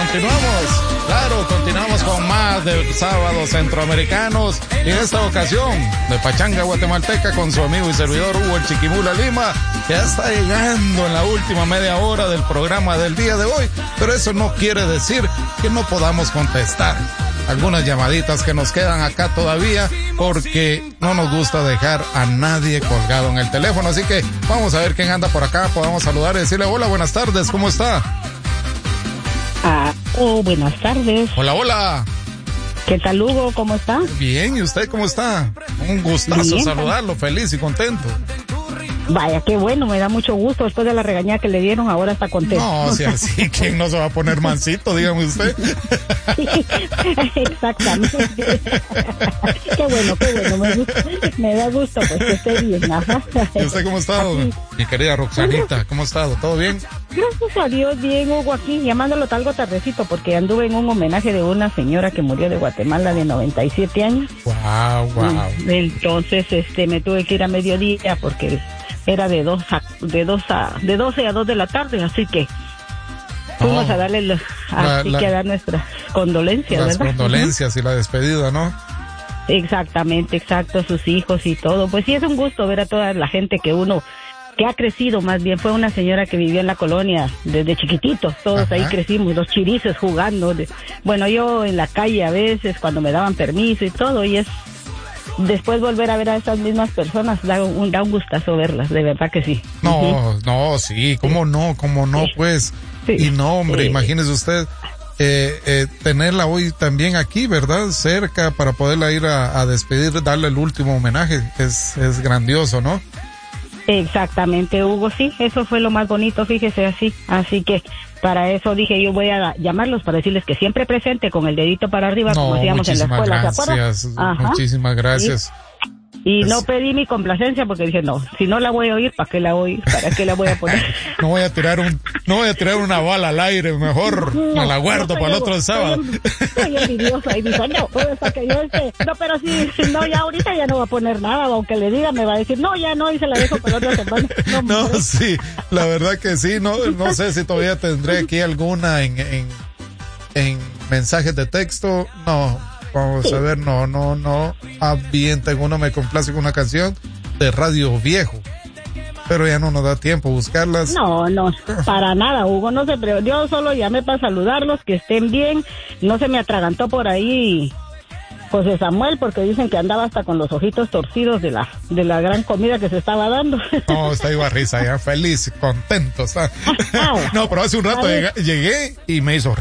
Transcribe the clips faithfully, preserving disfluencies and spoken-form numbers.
continuamos. Claro, continuamos con más de Sábados Centroamericanos. Y en esta ocasión, de Pachanga Guatemalteca, con su amigo y servidor Hugo el Chiquimula Lima, que ya está llegando en la última media hora del programa del día de hoy. Pero eso no quiere decir que no podamos contestar algunas llamaditas que nos quedan acá todavía, porque no nos gusta dejar a nadie colgado en el teléfono. Así que vamos a ver quién anda por acá. Podemos saludar y decirle: hola, buenas tardes, ¿cómo está? Ah, oh, buenas tardes. Hola, hola. ¿Qué tal, Hugo? ¿Cómo está? Bien, ¿y usted cómo está? Un gustazo Bien, saludarlo, feliz y contento. Vaya, qué bueno, me da mucho gusto después de la regañada que le dieron, ahora está contento. No, si así, ¿quién no se va a poner mansito? Dígame usted. Sí, exactamente. Qué bueno, qué bueno, me, gusta, me da gusto pues que esté bien. Ajá. ¿Y usted cómo ha estado, aquí, mi querida Roxanita? ¿Cómo ha estado? ¿Todo bien? Gracias a Dios, bien, Hugo, aquí llamándolo algo tardecito porque anduve en un homenaje de una señora que murió de Guatemala de noventa y siete años. Wow, wow. Entonces, este, me tuve que ir a mediodía porque era de dos a, de dos a, de doce a dos de la tarde, así que fuimos oh, a darle, los, así la, que a dar nuestras condolencias, las ¿verdad? condolencias uh-huh. y la despedida, ¿no? Exactamente, exacto, sus hijos y todo. Pues sí, es un gusto ver a toda la gente que uno, que ha crecido más bien. Fue una señora que vivía en la colonia desde chiquititos, todos Ajá. ahí crecimos, los chirices jugando. De, bueno, yo en la calle a veces, cuando me daban permiso y todo, y es después volver a ver a esas mismas personas, da un, da un gustazo verlas, de verdad que sí. No, uh-huh. no, sí, cómo no, cómo no, pues. Sí. Y no, hombre, sí. Imagínese usted, eh, eh, tenerla hoy también aquí, ¿verdad? Cerca, para poderla ir a, a despedir, darle el último homenaje, es, es grandioso, ¿no? Exactamente, Hugo, sí, eso fue lo más bonito, fíjese, así, así que para eso dije yo voy a llamarlos para decirles que siempre presente con el dedito para arriba, no, como decíamos en la escuela, gracias, ¿se acuerdan? Muchísimas gracias. ¿Sí? Y es... no pedí mi complacencia porque dije, no, si no la voy a oír, ¿para qué la voy? ¿Para qué la voy a poner? No voy a tirar un, no voy a tirar una bala al aire, mejor no, me la guardo no, para el otro sábado. Soy envidiosa y dijo, no, pues hasta que yo esté, no, pero si, si no, ya ahorita ya no va a poner nada, aunque le diga, me va a decir, no, ya no, y se la dejo para la otra semana. No, no sí, la verdad que sí, no, no sé si todavía tendré aquí alguna en, en, en mensajes de texto, no. Vamos sí. a ver, no, no, no. Ah, bien, tengo uno, me complace con una canción de Radio Viejo. Pero ya no nos da tiempo buscarlas. No, no, para nada, Hugo, no se preocupe. Yo solo llamé para saludarlos, que estén bien. No se me atragantó por ahí José Samuel, porque dicen que andaba hasta con los ojitos torcidos de la de la gran comida que se estaba dando. No, está igual risa, ya feliz, contento. Está. No, pero hace un rato llegué, llegué y me hizo...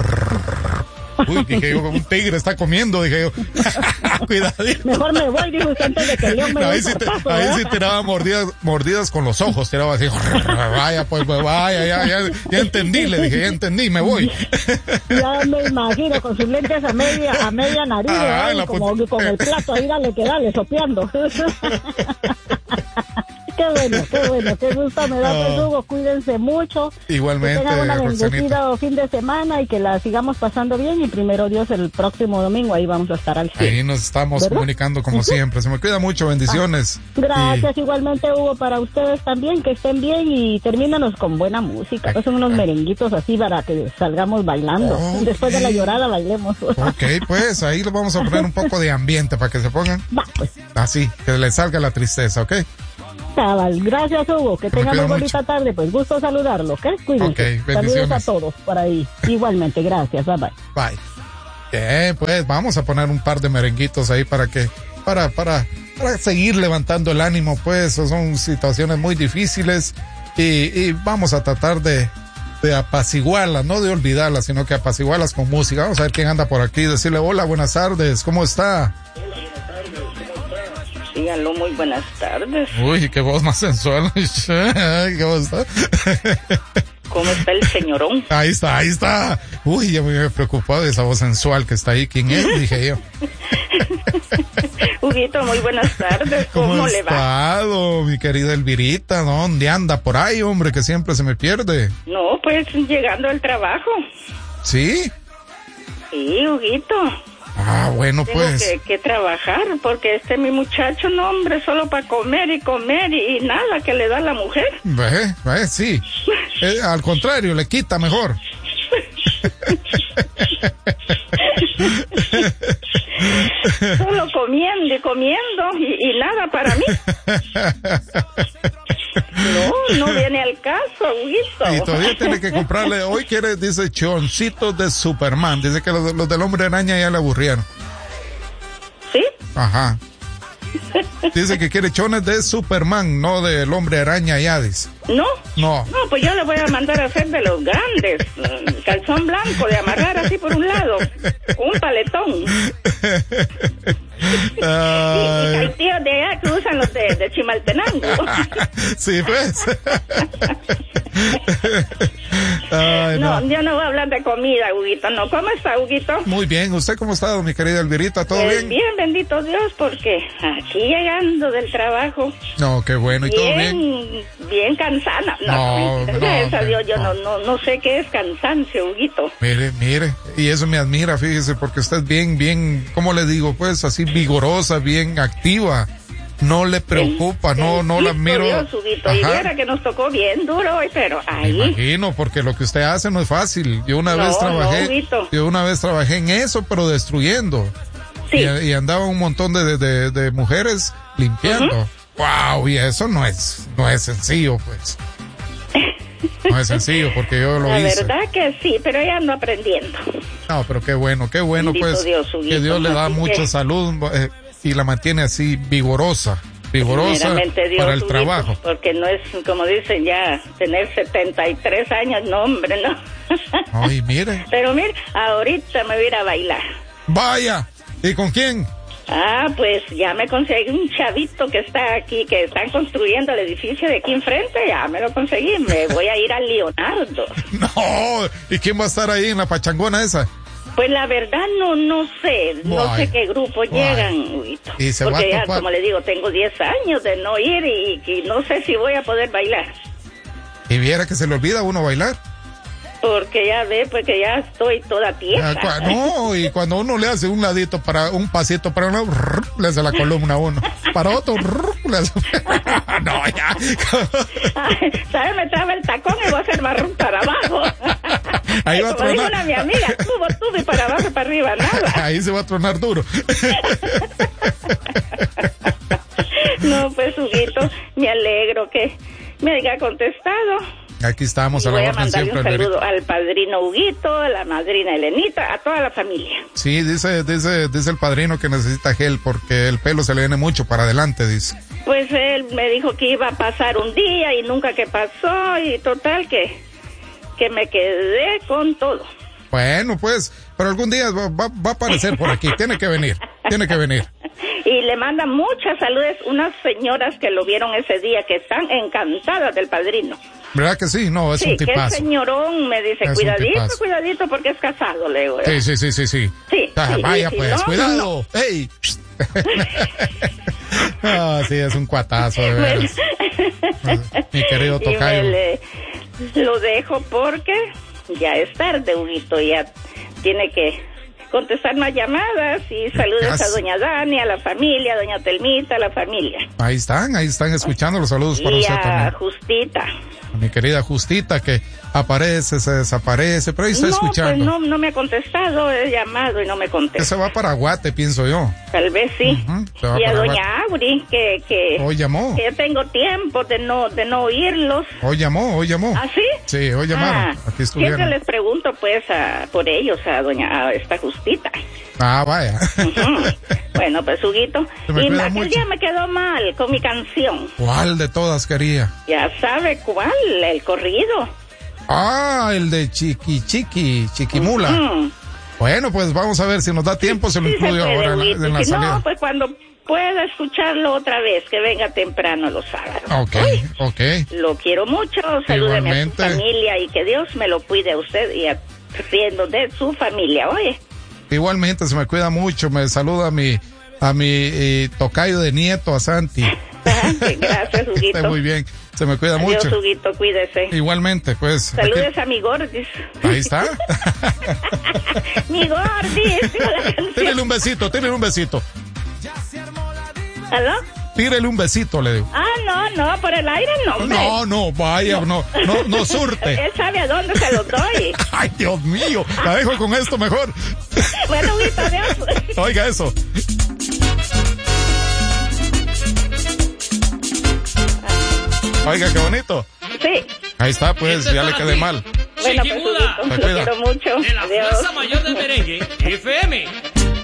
Uy, dije yo, un tigre está comiendo, dije yo. Cuidadito. Mejor me voy, dijo usted, antes de que yo me no, ahí, sí te, paso, ahí sí tiraba mordidas, mordidas con los ojos, tiraba así. Vaya, pues, pues vaya, ya, ya, ya entendí, le dije, ya entendí, me voy. Ya me imagino, con sus lentes a media, a media nariz, ah, ¿eh? Como put... con el plato ahí, dale que dale, sopeando. Qué bueno, qué bueno, qué gusto me da, pues, Hugo, cuídense mucho. Igualmente, que tengan una bendecida fin de semana y que la sigamos pasando bien, y primero Dios, el próximo domingo ahí vamos a estar al cien. Ahí nos estamos ¿verdad? Comunicando como ¿sí? Siempre, se me cuida mucho, bendiciones. Ah, gracias, y... igualmente, Hugo, para ustedes también, que estén bien y termínanos con buena música, pues son unos merenguitos así para que salgamos bailando, okay. Después de la llorada bailemos. Ok, pues ahí lo vamos a poner un poco de ambiente para que se pongan. Va, pues. Así, que les salga la tristeza, ¿ok? Gracias, Hugo, que tengan muy bonita mucho. Tarde, pues gusto saludarlo, ¿ok? Cuídense. Okay, saludos a todos por ahí. Igualmente, gracias, bye bye. Bye. Bien, pues vamos a poner un par de merenguitos ahí para que, para, para, para seguir levantando el ánimo, pues son situaciones muy difíciles y, y vamos a tratar de, de apaciguarlas, no de olvidarlas, sino que apaciguarlas con música. Vamos a ver quién anda por aquí, decirle hola, buenas tardes, ¿cómo está? Sí, aló, muy buenas tardes. Uy, qué voz más sensual. ¿Qué voz está? ¿Cómo está el señorón? Ahí está, ahí está. Uy, ya me había preocupado de esa voz sensual que está ahí. ¿Quién es? Dije yo. Huguito, muy buenas tardes. ¿Cómo, ¿Cómo le va? Estado, mi querida Elvirita? ¿Dónde anda? Por ahí, hombre, que siempre se me pierde. No, pues llegando al trabajo. ¿Sí? Sí, Huguito. Ah, bueno, Tengo pues. Tengo que, que trabajar, porque este mi muchacho, no, hombre, solo para comer y comer y, y nada que le da a la mujer. Ve, ve, sí. eh, al contrario, le quita mejor. para mí. No, no viene al caso, Huguito. Y todavía tiene que comprarle, hoy quiere, dice, choncitos de Superman. Dice que los, los del Hombre Araña ya le aburrieron. ¿Sí? Ajá. Dice que quiere chones de Superman, no del Hombre Araña ya, dice. ¿No? No. No, pues yo le voy a mandar a hacer de los grandes. Calzón blanco, de amarrar así por un lado. Un paletón. Y, y hay tíos de allá que usan los de, de Chimaltenango. Sí, pues. Ay, no. no, yo no voy a hablar de comida, Huguito. No, ¿cómo está, Huguito? Muy bien. ¿Usted cómo está, mi querida Elvirita? ¿Todo pues bien? Bien, bendito Dios, porque aquí llegando del trabajo. No, qué bueno. ¿Y bien, todo bien? Bien cansada. No, no, no, gracias a Dios, yo no. no, no, no sé qué es cansancio, Huguito. Mire, mire. Y eso me admira, fíjese, porque usted es bien, bien, ¿cómo le digo? Pues así vigorosa, bien activa. No le preocupa, el, no, no la miro. Dios, Huguito, y viera que nos tocó bien duro hoy, pero ahí. Me imagino, porque lo que usted hace no es fácil. Yo una no, vez trabajé, no, yo una vez trabajé en eso, pero destruyendo. Sí. Y, y andaba un montón de, de, de mujeres limpiando. Uh-huh. Wow, y eso no es, no es sencillo, pues. No es sencillo, porque yo lo la hice. La verdad que sí, pero ya ando aprendiendo. No, pero qué bueno, qué bueno, bendito pues, Dios, que Dios le da mucha que... salud eh, y la mantiene así vigorosa, vigorosa Dios, para el Huguito, trabajo. Porque no es, como dicen ya, tener setenta y tres años, no, hombre, no. Ay, mire. Pero mire, ahorita me voy a ir a bailar. Vaya, ¿y con quién? Ah, pues ya me conseguí un chavito que está aquí, que están construyendo el edificio de aquí enfrente, ya me lo conseguí, me voy a ir a Leonardo. No, ¿y quién va a estar ahí en la pachangona esa? Pues la verdad no no sé, no Guay. sé qué grupo Guay. llegan, Huguito, ¿Y se porque va a ya, como le digo, tengo diez años de no ir y, y no sé si voy a poder bailar. ¿Y viera que se le olvida a uno bailar? Porque ya ve, pues que ya estoy toda tiesa. Ah, no, y cuando uno le hace un ladito para, un pasito para uno, le hace la columna a uno. Para otro, le hace... No, ya. ¿Sabes? Me traba el tacón y voy a hacer marrón para abajo. Ahí va a Como tronar. dijo una mi amiga, tubo, tubo y para abajo, para arriba, nada. Ahí se va a tronar duro. No, pues, Huguito, me alegro que me haya contestado. Aquí estamos y a la voy orden a mandarle siempre. Un saludo al padrino Huguito, a la madrina Elenita, a toda la familia. Sí, dice, dice, dice el padrino que necesita gel porque el pelo se le viene mucho para adelante, dice. Pues él me dijo que iba a pasar un día y nunca que pasó y total que, que me quedé con todo. Bueno, pues, pero algún día va, va, va a aparecer por aquí, tiene que venir, tiene que venir. Y le manda muchas saludes unas señoras que lo vieron ese día, que están encantadas del padrino. ¿Verdad que sí? No, es sí, un tipazo. Sí, que el señorón me dice, es cuidadito, cuidadito, porque es casado, le digo. Sí, sí, sí, sí, sí. Sí, ah, sí vaya, sí, pues, no, cuidado. No. ¡Ey! Ah, sí, es un cuatazo, de veras. Mi querido tocayo. Y me le, lo dejo porque ya es tarde, Huguito, ya tiene que contestar más llamadas y saludos a doña Dani, a la familia, a doña Telmita, a la familia. Ahí están, ahí están escuchando los saludos para y usted a también. Justita. A mi querida Justita que aparece, se desaparece, pero ahí está no, escuchando. Pues no, no me ha contestado, he llamado y no me contesta. Ese va para Guate, pienso yo. Tal vez sí. Uh-huh, y a doña Guate. Auri, que, que hoy llamó. Que yo tengo tiempo de no, de no oírlos. Hoy llamó, hoy llamó. ¿Ah, sí? Sí, hoy llamaron. Ah, aquí estuvieron. Siempre les pregunto pues a, por ellos, a doña, a esta Justita. Ah, vaya. Uh-huh. Bueno, pues, Huguito. Y aquel mucho. día me quedó mal con mi canción. ¿Cuál de todas quería? Ya sabe cuál, el corrido. Ah, el de Chiqui Chiqui, Chiquimula. Uh-huh. Bueno, pues vamos a ver si nos da tiempo, se lo sí incluyo se puede, ahora en la, en la si salida. No, pues cuando pueda escucharlo otra vez, que venga temprano los sábados. Ok, Uy, ok. Lo quiero mucho, salúdeme Igualmente. a su familia y que Dios me lo cuide a usted y a, siendo de su familia, oye. Igualmente, se me cuida mucho, me saluda a mi, a mi eh, tocayo de nieto, a Santi. Gracias, Huguito. Está muy bien, se me cuida Adiós, mucho. Huguito, cuídese. Igualmente, pues. Saludes aquí... a mi Gordis. Ahí está. Mi Gordis. Tírele un besito, tírele un besito. ¿Aló? Tírele un besito, le digo. Ah, no, no, por el aire no. Hombre. No, no, vaya, no, no, no surte. Él sabe a dónde se lo doy. Ay, Dios mío, la dejo con esto mejor. Bueno, Huguito, adiós. Oiga eso. Oiga, qué bonito. Sí. Ahí está, pues, ya le quedé mal. Bueno, pues, Huguito, lo quiero mucho. De la Adiós. Fuerza Mayor del Merengue, F M.